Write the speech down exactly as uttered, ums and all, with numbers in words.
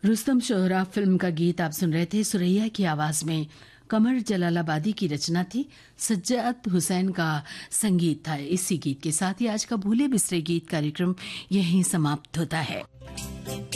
Rustam शोहरा film का गीत आप सुन रहे थे। सुरैया की आवाज में कमर जलालाबादी की रचना थी, सज्जाद हुसैन का संगीत था। इसी गीत के साथ ही आज का भूले बिसरे गीत कार्यक्रम यहीं समाप्त होता है।